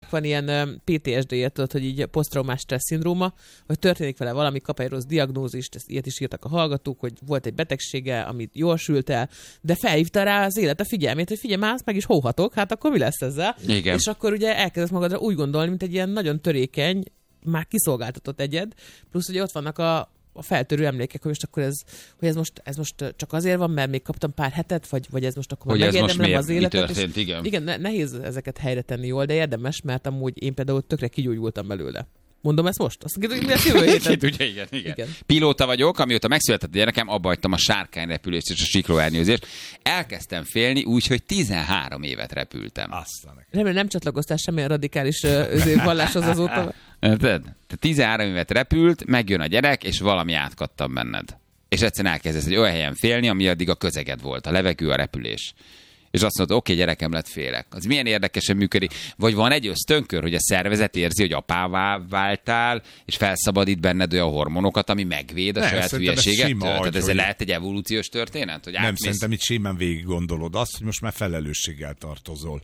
akinek van ilyen PTSD-je, tudod, hogy így posztraumás stressz szindróma, hogy történik vele valami, kap egy rossz diagnózist, ilyet is írtak a hallgatók, hogy volt egy betegsége, amit jól sült el, de felhívta rá az élet a figyelmét, hogy figyelj, már meg is hóhatok, hát akkor mi lesz ezzel? Igen. És akkor ugye elkezdesz magadra úgy gondolni, mint egy ilyen nagyon törékeny, már kiszolgáltatott egyed, plusz ugye ott vannak a feltörő emlékek, hogy most akkor ez most csak azért van, mert még kaptam pár hetet, vagy ez most akkor megérdemlem az életet. Mi történt, igen, nehéz ezeket helyre tenni jól, de érdemes, mert amúgy én például tökre kigyógyultam belőle. Mondom ezt most? Azt mondjuk, mi a jövő héten? Igen. Pilóta vagyok, amióta megszületett a gyerekem, abba hagytam a sárkányrepülést és a siklóernyőzést. Elkezdtem félni úgy, hogy 13 évet repültem. Remélem nem csatlakoztál semmilyen radikális valláshoz azóta. Te 13 évet repült, megjön a gyerek, és valami átkattam benned. És egyszerűen elkezdesz egy olyan helyen félni, ami addig a közeged volt, a levegő, a repülés. És azt mondod, oké, gyerekem lett, félek. Az milyen érdekesen működik. Vagy van egy ösztönkör, hogy a szervezet érzi, hogy apává váltál, és felszabadít benned olyan hormonokat, ami megvéd a saját hülyeségettől. Tehát ez lehet egy evolúciós történet? Hogy nem, szerintem itt simán végig gondolod azt, hogy most már felelősséggel tartozol.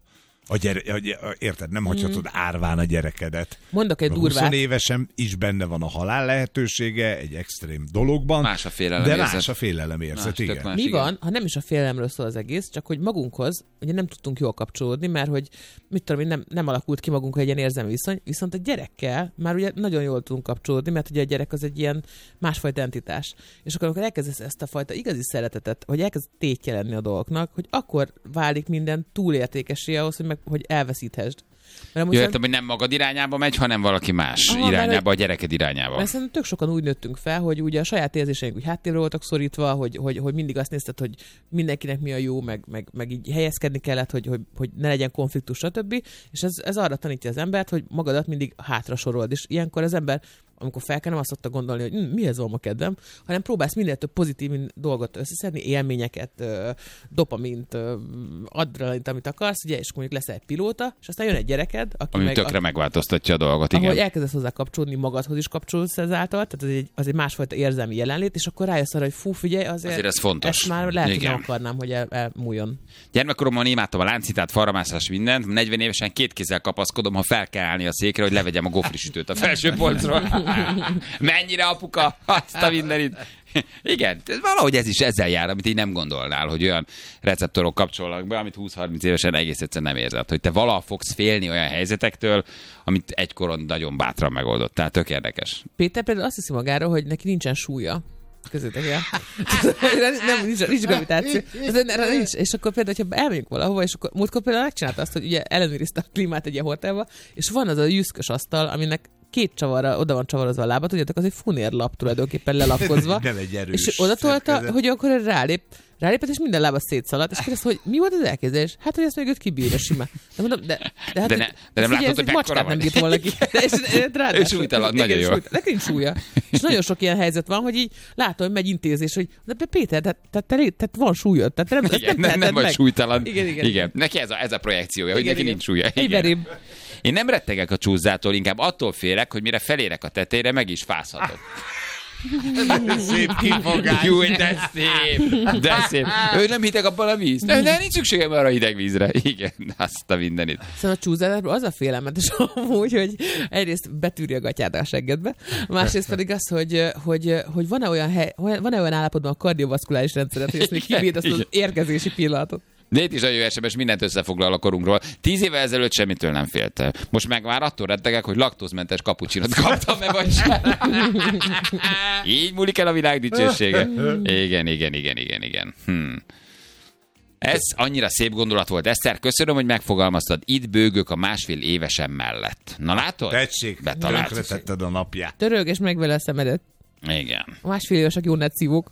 Érted, nem hagyhatod árván a gyerekedet. Mondok egy durvát. 20 évesen is benne van a halál lehetősége egy extrém dologban. Más a félelemérzet. De más a félelemérzet, igen. Mi van, ha nem is a félelemről szól az egész, csak hogy magunkhoz ugye nem tudtunk jól kapcsolódni, mert hogy mit tudom én, nem alakult ki magunkhoz egy ilyen érzelmi viszony, viszont a gyerekkel már ugye nagyon jól tudunk kapcsolódni, mert ugye a gyerek az egy ilyen másfajta entitás. És akkor amikor elkezdesz ezt a fajta igazi szeretetet, vagy elkezd tétje lenni a dolgoknak, hogy akkor válik minden túlértékessé ahhoz, hogy elveszíthessd. Jöttem, hogy nem magad irányába megy, hanem valaki más irányába, a gyereked irányába. Mert szerintem tök sokan úgy nőttünk fel, hogy ugye a saját érzéseink úgy háttérre voltak szorítva, hogy mindig azt nézted, hogy mindenkinek mi a jó, meg így helyezkedni kellett, hogy ne legyen konfliktus, stb. És ez arra tanítja az embert, hogy magadat mindig hátra sorold. És ilyenkor az ember, amikor fel kell, nem azt szokta gondolni, hogy mihez van a kedvem, hanem próbálsz minél több pozitív dolgot összeszedni, élményeket, dopamint, adrenalint, amit akarsz, ugye, és mondjuk lesz egy pilóta, és aztán jön egy gyereked, ami tökre megváltoztatja a dolgot, igen. Ahogy elkezdesz hozzá kapcsolódni, magadhoz is kapcsolódsz ezáltal, tehát az egy másfajta érzelmi jelenlét, és akkor rájössz arra, hogy fú, figyelj, azért ez fontos. Ezt már lehet, hogy nem akarnám, hogy elmúljon. Gyermekkoromban imádtam a láncitát, farramászás, mindent. 40 évesen 2 kézzel kapaszkodom, ha fel kell állni a székre, hogy levegyem a gofrisütőt a felső polcról. Mennyire apuka, azt a mindenit. Igen, valahogy ez is ezzel jár, amit így nem gondolnál, hogy olyan receptorok kapcsolnak be, amit 20-30 évesen egész egyszerűen nem érzed, hogy te valaha fogsz félni olyan helyzetektől, amit egykoron nagyon bátran megoldott. Tehát tök érdekes. Péter például azt hiszi magáról, hogy neki nincsen súlya. Közöttek el. nincs gravitáció. Nincs. És akkor például, hogyha elmegyünk valahova, és akkor múltkor például megcsinálta azt, hogy ugye ellenőrizte a klímát egy ilyen hotelba, és van az a jüszkös asztal, aminek 2 csavarra, oda van csavarozva a lába, tudjátok, az egy funérlap tulajdonképpen lelapkozva. Nem egy erős. És oda tolta, hogy akkor rálépett, és minden lába szétszaladt, és kérdezte, hogy mi volt az elképzelés? Hát, hogy ezt még őt kibírja simán. De mondom, de nem látod, hogy mekkora nem bírt volna ki. Ő súlytalan, nagyon jó. Neki nincs súlya. És nagyon sok ilyen helyzet van, hogy így látom, hogy megy intézés, hogy de Péter, tehát van súlyod. Nem vagy súlytalan. Igen. Neki ez a projekciója, hogy neki nincs súlya. Én nem rettegek a csúszától, inkább attól félek, hogy mire felérek a tetejére, meg is fázhatok. Szép kifogás. Jó, de szép. Ő nem hitek abban a víz. De nincs szükségem arra hideg vízre. Igen, azt a mindenit. Szóval a csúszásról az a félelmetes amúgy, hogy egyrészt betűri a gatyád a seggedbe, másrészt pedig az, hogy van-e olyan állapotban a kardiovaszkuláris rendszeret, hogy ezt még kibírd azt az érkezési pillanatot. De itt is a jó SMS mindent összefoglal a korunkról. 10 évvel ezelőtt semmitől nem félte. Most meg már attól rettegek, hogy laktózmentes kapucsinot kaptam-e vagy sem. Így múlik el a világ dicsősége. Igen. Ez annyira szép gondolat volt. Eszter, köszönöm, hogy megfogalmaztad. Itt bőgök a 1,5 évesen mellett. Na látod? Tetszik, tönkretetted a napját. Törög és megvele a szemedet. Igen. A 1,5 évesek jó netszívók.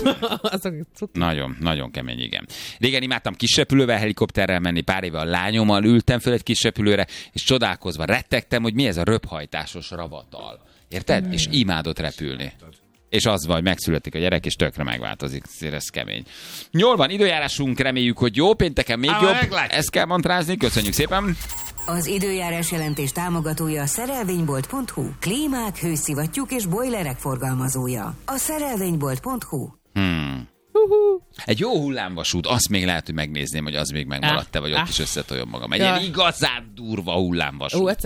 Nagyon kemény, igen. Régen imádtam kisrepülővel, helikopterrel menni, pár éve a lányommal ültem föl egy kisrepülőre, és csodálkozva rettegtem, hogy mi ez a röphajtásos ravatal. Érted? És imádott repülni. És az van, hogy megszületik a gyerek, és tökre megváltozik. Ez kemény. Jól van, időjárásunk, reméljük, hogy jó, pénteken még jobb. Ezt kell mantrázni, köszönjük szépen. Az időjárás jelentés támogatója a szerelvénybolt.hu. Klímák, hőszivattyúk és bojlerek forgalmazója. A szerelvénybolt.hu. Egy jó hullámvasút, azt még lehet, hogy megnézném, hogy az még megmaradt-e, vagy ott is összetoljon magam. Egy ilyen igazán durva hullámvasút.